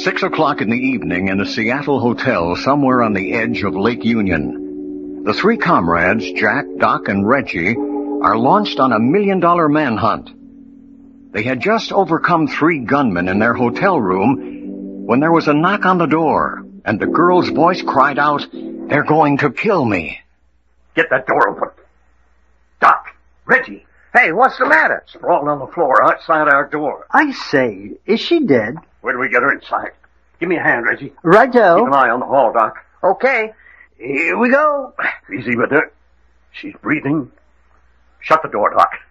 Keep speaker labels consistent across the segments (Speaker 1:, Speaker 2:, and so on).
Speaker 1: 6 o'clock in the evening in a Seattle hotel somewhere on the edge of Lake Union. The three comrades, Jack, Doc, and Reggie, are launched on $1 million manhunt. They had just overcome 3 gunmen in their hotel room when there was a knock on the door, and the girl's voice cried out, "They're going to kill me."
Speaker 2: Get that door open. Doc, Reggie.
Speaker 3: Hey, what's the matter?
Speaker 2: Sprawled on the floor outside our door.
Speaker 3: I say, is she dead?
Speaker 2: Where do we get her inside? Give me a hand, Reggie.
Speaker 3: Righto.
Speaker 2: Keep an eye on the hall, Doc.
Speaker 3: Okay. Here we go.
Speaker 2: Easy with her. She's breathing. Shut the door, Doc.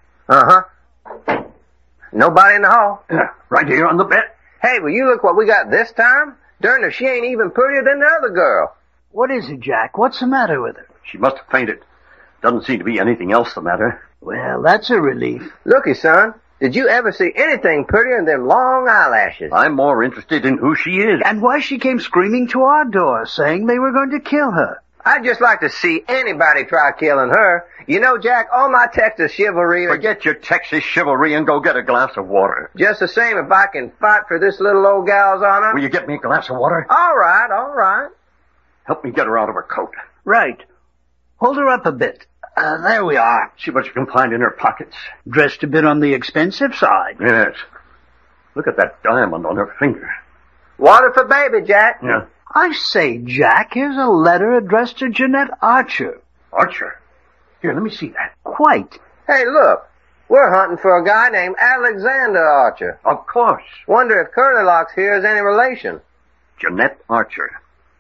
Speaker 3: Uh-huh. Nobody in the hall?
Speaker 2: Right here on the bed.
Speaker 3: Hey, will you look what we got this time? Darn her, she ain't even prettier than the other girl. What is it, Jack? What's the matter with her?
Speaker 2: She must have fainted. Doesn't seem to be anything else the matter.
Speaker 3: Well, that's a relief. Looky, son, did you ever see anything prettier than them long eyelashes?
Speaker 2: I'm more interested in who she is.
Speaker 3: And why she came screaming to our door, saying they were going to kill her. I'd just like to see anybody try killing her. You know, Jack, all my Texas chivalry...
Speaker 2: Forget your Texas chivalry and go get a glass of water.
Speaker 3: Just the same if I can fight for this little old gal's honor.
Speaker 2: Will you get me a glass of water?
Speaker 3: All right.
Speaker 2: Help me get her out of her coat.
Speaker 3: Right. Hold her up a bit. There we are.
Speaker 2: See what you can find in her pockets.
Speaker 3: Dressed a bit on the expensive side.
Speaker 2: Yes. Look at that diamond on her finger.
Speaker 3: Water for baby, Jack.
Speaker 2: Yeah.
Speaker 3: I say, Jack, here's a letter addressed to Jeanette Archer.
Speaker 2: Archer? Here, let me see that.
Speaker 3: Quite. Hey, look. We're hunting for a guy named Alexander Archer.
Speaker 2: Of course.
Speaker 3: Wonder if Curlylocks here is any relation.
Speaker 2: Jeanette Archer.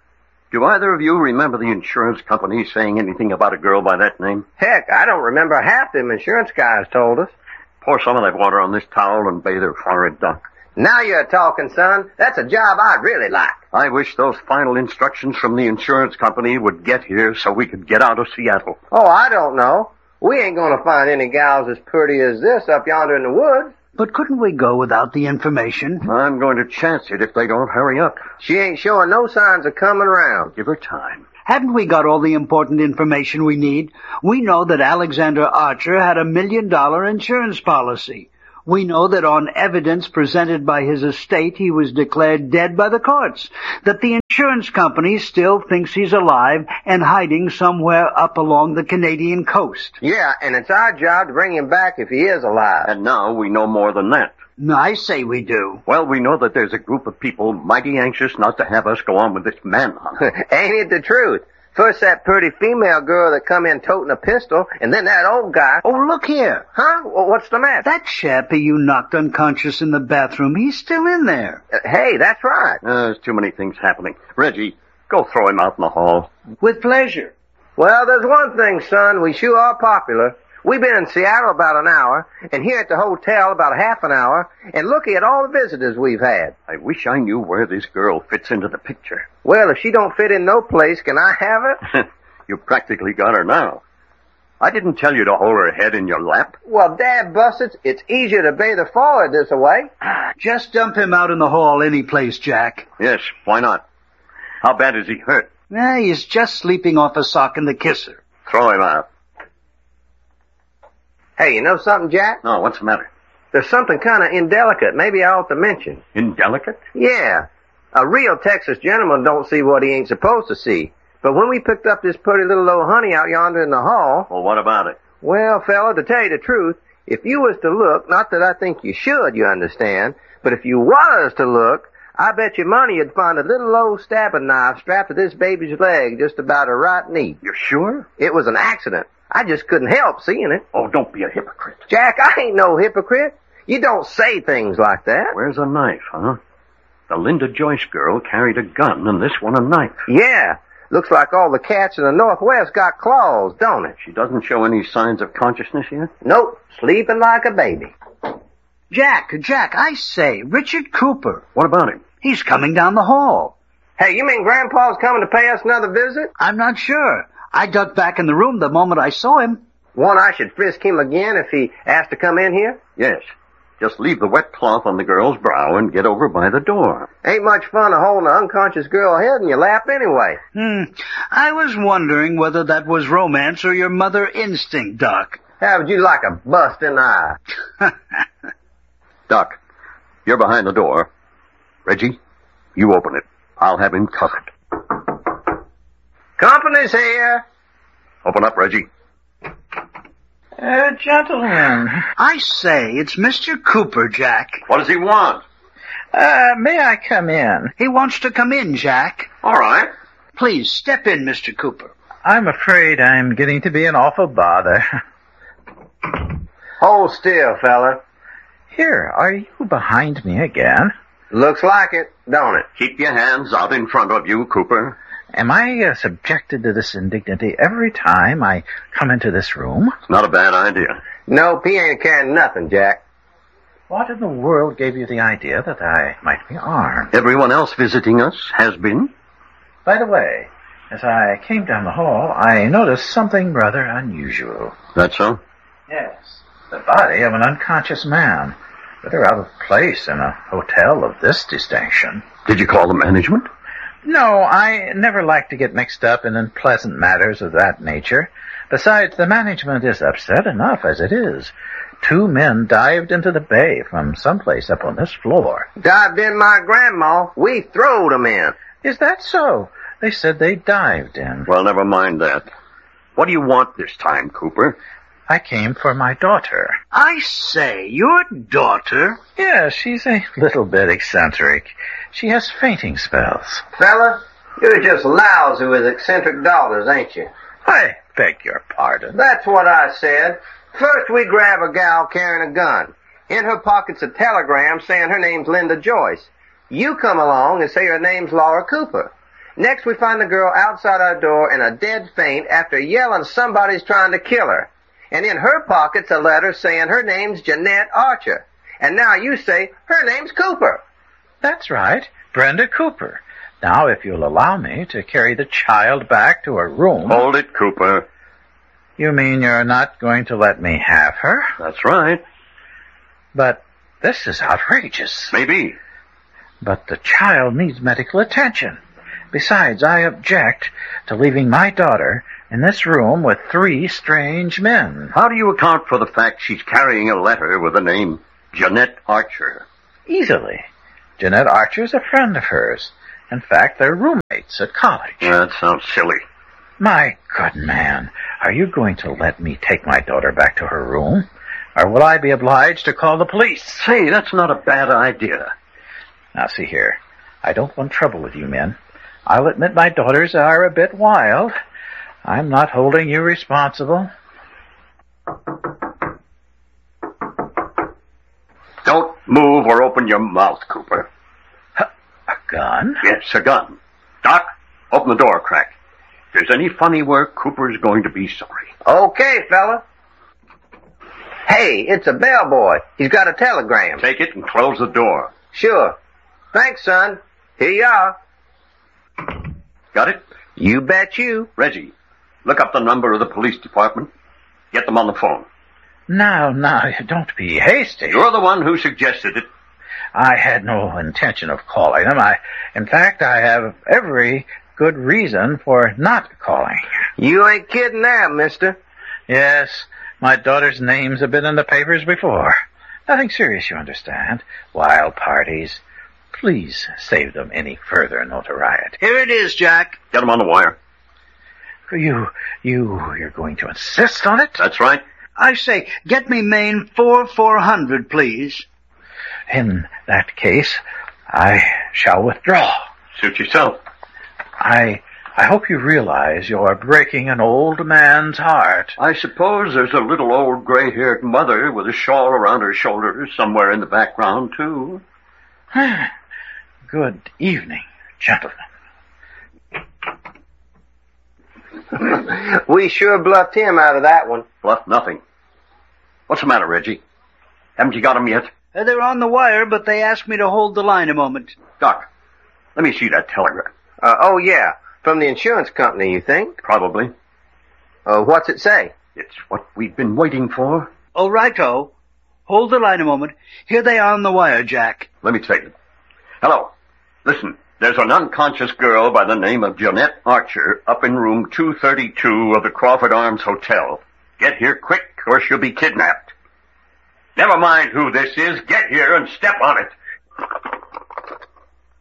Speaker 2: Do either of you remember the insurance company saying anything about a girl by that name?
Speaker 3: Heck, I don't remember half them insurance guys told us.
Speaker 2: Pour some of that water on this towel and bathe her forehead, Doc.
Speaker 3: Now you're talking, son. That's a job I'd really like.
Speaker 2: I wish those final instructions from the insurance company would get here so we could get out of Seattle.
Speaker 3: Oh, I don't know. We ain't gonna find any gals as pretty as this up yonder in the woods. But couldn't we go without the information?
Speaker 2: I'm going to chance it if they don't hurry up.
Speaker 3: She ain't showing no signs of coming around.
Speaker 2: Give her time.
Speaker 3: Haven't we got all the important information we need? We know that Alexander Archer had $1 million insurance policy. We know that on evidence presented by his estate, he was declared dead by the courts, that the insurance company still thinks he's alive and hiding somewhere up along the Canadian coast. Yeah, and it's our job to bring him back if he is alive.
Speaker 2: And now we know more than that.
Speaker 3: No, I say we do.
Speaker 2: Well, we know that there's a group of people mighty anxious not to have us go on with this manhunt.
Speaker 3: Ain't it the truth? First that pretty female girl that come in toting a pistol, and then that old guy. Oh, look here. Huh? Well, what's the matter? That chappie you knocked unconscious in the bathroom, he's still in there. Hey, that's right.
Speaker 2: There's too many things happening. Reggie, go throw him out in the hall.
Speaker 3: With pleasure. Well, there's one thing, son. We sure are popular. We've been in Seattle about an hour, and here at the hotel about half an hour, and looky at all the visitors we've had.
Speaker 2: I wish I knew where this girl fits into the picture.
Speaker 3: Well, if she don't fit in no place, can I have her?
Speaker 2: You practically got her now. I didn't tell you to hold her head in your lap.
Speaker 3: Well, dad busted, it's easier to bathe her forward this way. Just dump him out in the hall any place, Jack.
Speaker 2: Yes, why not? How bad is he hurt?
Speaker 3: He's just sleeping off a sock in the kisser.
Speaker 2: Throw him out.
Speaker 3: Hey, you know something, Jack?
Speaker 2: No, what's the matter?
Speaker 3: There's something kind of indelicate maybe I ought to mention.
Speaker 2: Indelicate?
Speaker 3: Yeah. A real Texas gentleman don't see what he ain't supposed to see. But when we picked up this pretty little old honey out yonder in the hall...
Speaker 2: Well, what about it?
Speaker 3: Well, fella, to tell you the truth, if you was to look, not that I think you should, you understand, but if you was to look, I bet you money you'd find a little old stabbing knife strapped to this baby's leg just about a right neat.
Speaker 2: You're sure?
Speaker 3: It was an accident. I just couldn't help seeing it.
Speaker 2: Oh, don't be a hypocrite.
Speaker 3: Jack, I ain't no hypocrite. You don't say things like that.
Speaker 2: Where's a knife, huh? The Linda Joyce girl carried a gun, and this one a knife.
Speaker 3: Yeah. Looks like all the cats in the Northwest got claws, don't it?
Speaker 2: She doesn't show any signs of consciousness yet?
Speaker 3: Nope. Sleeping like a baby. Jack, I say, Richard Cooper.
Speaker 2: What about him?
Speaker 3: He's coming down the hall. Hey, you mean Grandpa's coming to pay us another visit? I'm not sure. I ducked back in the room the moment I saw him. Want I should frisk him again if he asked to come in here?
Speaker 2: Yes. Just leave the wet cloth on the girl's brow and get over by the door.
Speaker 3: Ain't much fun to hold an unconscious girl head in your lap anyway. I was wondering whether that was romance or your mother instinct, Doc. How would you like a bust in the eye?
Speaker 2: Doc, you're behind the door. Reggie, You open it. I'll have him covered.
Speaker 4: Company's here.
Speaker 2: Open up, Reggie.
Speaker 4: Gentlemen.
Speaker 3: I say, it's Mr. Cooper, Jack.
Speaker 2: What does he want?
Speaker 4: May I come in?
Speaker 3: He wants to come in, Jack.
Speaker 2: All right.
Speaker 3: Please, step in, Mr. Cooper.
Speaker 4: I'm afraid I'm getting to be an awful bother.
Speaker 5: Hold still, fella.
Speaker 4: Here, are you behind me again?
Speaker 5: Looks like it, don't it?
Speaker 2: Keep your hands out in front of you, Cooper.
Speaker 4: Am I subjected to this indignity every time I come into this room?
Speaker 2: Not a bad idea.
Speaker 5: Nope, he ain't carrying nothing, Jack.
Speaker 4: What in the world gave you the idea that I might be armed?
Speaker 2: Everyone else visiting us has been.
Speaker 4: By the way, as I came down the hall, I noticed something rather unusual.
Speaker 2: That so?
Speaker 4: Yes, the body of an unconscious man. Rather out of place in a hotel of this distinction.
Speaker 2: Did you call the management?
Speaker 4: No, I never like to get mixed up in unpleasant matters of that nature. Besides, the management is upset enough as it is. 2 men dived into the bay from someplace up on this floor.
Speaker 5: Dived in my grandma. We throwed 'em in.
Speaker 4: Is that so? They said they dived in.
Speaker 2: Well, never mind that. What do you want this time, Cooper?
Speaker 4: I came for my daughter.
Speaker 3: I say, your daughter?
Speaker 4: Yes, she's a little bit eccentric. She has fainting spells.
Speaker 5: Fella, you're just lousy with eccentric daughters, ain't you?
Speaker 4: I beg your pardon.
Speaker 5: That's what I said. First we grab a gal carrying a gun. In her pocket's a telegram saying her name's Linda Joyce. You come along and say her name's Laura Cooper. Next we find the girl outside our door in a dead faint after yelling somebody's trying to kill her. And in her pocket's a letter saying her name's Jeanette Archer. And now you say her name's Cooper.
Speaker 4: That's right, Brenda Cooper. Now, if you'll allow me to carry the child back to her room...
Speaker 2: Hold it, Cooper.
Speaker 4: You mean you're not going to let me have her?
Speaker 2: That's right.
Speaker 4: But this is outrageous.
Speaker 2: Maybe.
Speaker 4: But the child needs medical attention. Besides, I object to leaving my daughter in this room with 3 strange men.
Speaker 2: How do you account for the fact she's carrying a letter with the name Jeanette Archer?
Speaker 4: Easily. Jeanette Archer's a friend of hers. In fact, they're roommates at college.
Speaker 2: That sounds silly.
Speaker 4: My good man, are you going to let me take my daughter back to her room? Or will I be obliged to call the police?
Speaker 2: Say, that's not a bad idea.
Speaker 4: Now, see here. I don't want trouble with you men. I'll admit my daughters are a bit wild. I'm not holding you responsible.
Speaker 2: Don't move or open your mouth, Cooper.
Speaker 4: A gun?
Speaker 2: Yes, a gun. Doc, open the door a crack. If there's any funny work, Cooper's going to be sorry.
Speaker 5: Okay, fella. Hey, it's a bellboy. He's got a telegram.
Speaker 2: Take it and close the door.
Speaker 5: Sure. Thanks, son. Here you are.
Speaker 2: Got it?
Speaker 5: You bet you.
Speaker 2: Reggie, look up the number of the police department. Get them on the phone.
Speaker 4: Now, don't be hasty.
Speaker 2: You're the one who suggested it.
Speaker 4: I had no intention of calling them. In fact, I have every good reason for not calling.
Speaker 5: You ain't kidding there, mister.
Speaker 4: Yes, my daughter's names have been in the papers before. Nothing serious, you understand. Wild parties. Please save them any further notoriety.
Speaker 3: Here it is, Jack.
Speaker 2: Get them on the wire.
Speaker 4: You're going to insist on it?
Speaker 2: That's right.
Speaker 3: I say, get me Maine 4400, please.
Speaker 4: In that case, I shall withdraw.
Speaker 2: Suit yourself.
Speaker 4: I hope you realize you're breaking an old man's heart.
Speaker 2: I suppose there's a little old gray-haired mother with a shawl around her shoulders somewhere in the background, too.
Speaker 4: Good evening, gentlemen.
Speaker 5: We sure bluffed him out of that one.
Speaker 2: Bluff nothing. What's the matter, Reggie? Haven't you got them yet?
Speaker 3: They're on the wire, but they asked me to hold the line a moment.
Speaker 2: Doc, let me see that telegram.
Speaker 5: Oh, yeah. From the insurance company, you think?
Speaker 2: Probably.
Speaker 5: What's it say?
Speaker 2: It's what we've been waiting for.
Speaker 3: Oh, righto. Hold the line a moment. Here they are on the wire, Jack.
Speaker 2: Let me take it. Hello. Listen, there's an unconscious girl by the name of Jeanette Archer up in room 232 of the Crawford Arms Hotel. Get here quick or she'll be kidnapped. Never mind who this is. Get here and step on it.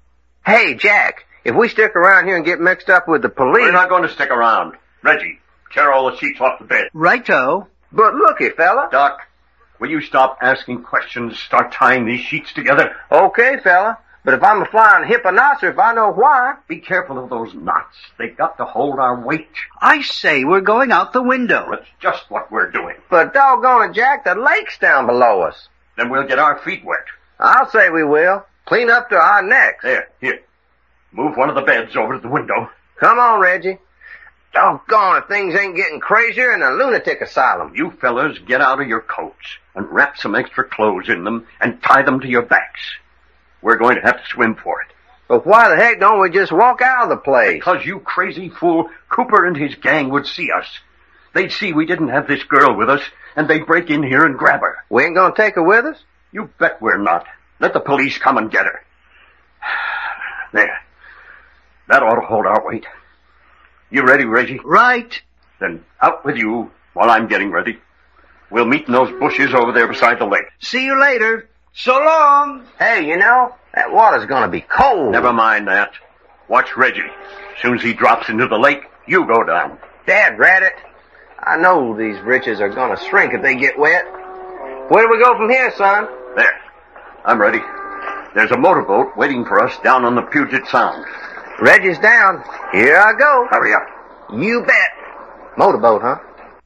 Speaker 5: Hey, Jack, if we stick around here and get mixed up with the police...
Speaker 2: We're not going to stick around. Reggie, tear all the sheets off the bed.
Speaker 3: Righto.
Speaker 5: But looky, fella.
Speaker 2: Doc, will you stop asking questions, start tying these sheets together?
Speaker 5: Okay, fella. But if I'm a flying hipponocer, I know why.
Speaker 2: Be careful of those knots. They've got to hold our weight.
Speaker 3: I say we're going out the window.
Speaker 2: That's just what we're doing.
Speaker 5: But doggone it, Jack, the lake's down below us.
Speaker 2: Then we'll get our feet wet.
Speaker 5: I'll say we will. Clean up to our necks.
Speaker 2: There, here. Move one of the beds over to the window.
Speaker 5: Come on, Reggie. Doggone it, things ain't getting crazier in a lunatic asylum.
Speaker 2: You fellas get out of your coats and wrap some extra clothes in them and tie them to your backs. We're going to have to swim for it.
Speaker 5: But why the heck don't we just walk out of the place?
Speaker 2: Because you crazy fool, Cooper and his gang would see us. They'd see we didn't have this girl with us, and they'd break in here and grab her.
Speaker 5: We ain't gonna take her with us?
Speaker 2: You bet we're not. Let the police come and get her. There. That ought to hold our weight. You ready, Reggie?
Speaker 3: Right.
Speaker 2: Then out with you while I'm getting ready. We'll meet in those bushes over there beside the lake.
Speaker 3: See you later. So long.
Speaker 5: Hey, you know, that water's gonna be cold.
Speaker 2: Never mind that. Watch Reggie. As soon as he drops into the lake, you go down.
Speaker 5: Dad, rat it. I know these britches are gonna shrink if they get wet. Where do we go from here, son?
Speaker 2: There. I'm ready. There's a motorboat waiting for us down on the Puget Sound.
Speaker 5: Reggie's down. Here I go.
Speaker 2: Hurry up.
Speaker 5: You bet. Motorboat, huh?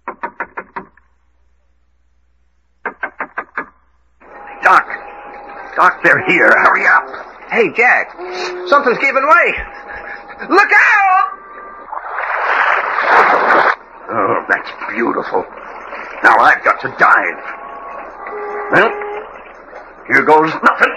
Speaker 2: Doc, they're here. Hurry up.
Speaker 5: Hey, Jack. Something's giving way. Look out!
Speaker 2: Oh, that's beautiful. Now I've got to dive. Well, here goes nothing.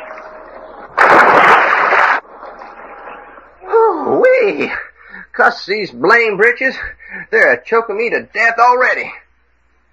Speaker 5: Wee! Cuss these blame britches. They're choking me to death already.